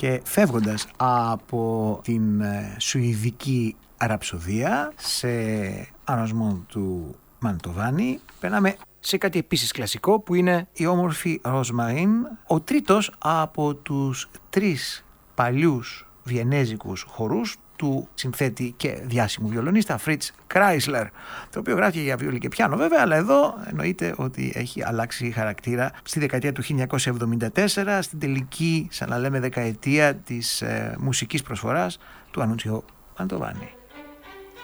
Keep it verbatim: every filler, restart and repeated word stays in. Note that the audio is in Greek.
Και φεύγοντας από την σουηδική ραψοδία σε αρρωσμό του Μαντοβάνη, περνάμε σε κάτι επίσης κλασικό που είναι η όμορφη Ροζμαρίν, ο τρίτος από τους τρεις παλιούς βιενέζικους χορούς του συνθέτη και διάσημου βιολονίστα Φριτς Κράισλερ, το οποίο γράφει για βιολί και πιάνο βέβαια, αλλά εδώ εννοείται ότι έχει αλλάξει χαρακτήρα στη δεκαετία του χίλια εννιακόσια εβδομήντα τέσσερα, στην τελική, σαν να λέμε, δεκαετία της ε, μουσικής προσφοράς του Ανούτσιο Μαντοβάνη.